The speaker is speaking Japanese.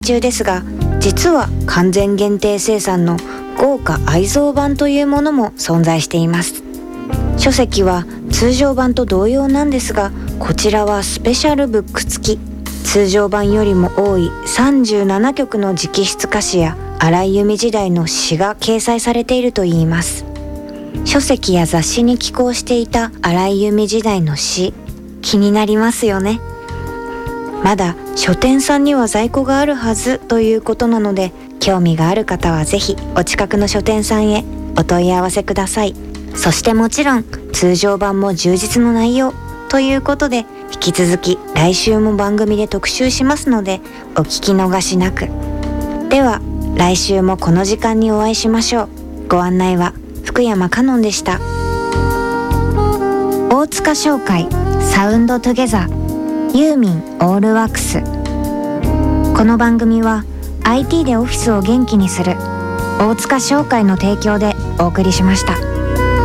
中ですが、実は完全限定生産の豪華愛蔵版というものも存在しています。書籍は通常版と同様なんですが、こちらはスペシャルブック付き。通常版よりも多い37曲の直筆歌詞や荒井由実時代の詩が掲載されているといいます。書籍や雑誌に寄稿していた荒井由実時代の詩、気になりますよね。まだ書店さんには在庫があるはずということなので、興味がある方はぜひお近くの書店さんへお問い合わせください。そしてもちろん通常版も充実の内容ということで、引き続き来週も番組で特集しますのでお聞き逃しなく。では来週もこの時間にお会いしましょう。ご案内は福山香音でした。大塚商会サウンドトゥゲザーユーミンオールワックス。この番組は IT でオフィスを元気にする大塚商会の提供でお送りしました。